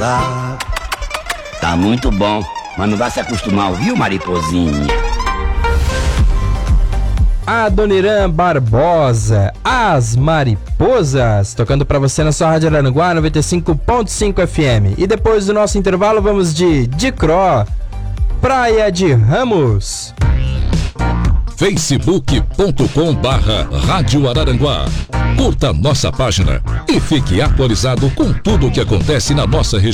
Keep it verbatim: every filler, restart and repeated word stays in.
mariposa. Tá muito bom, mas não vai se acostumar, viu, mariposinha? Adoniran Barbosa, As Mariposas, tocando pra você na sua Rádio Araranguá noventa e cinco ponto cinco F M. E depois do nosso intervalo vamos de Dicró, Praia de Ramos. facebook ponto com barra Rádio Araranguá. Curta nossa página e fique atualizado com tudo o que acontece na nossa região.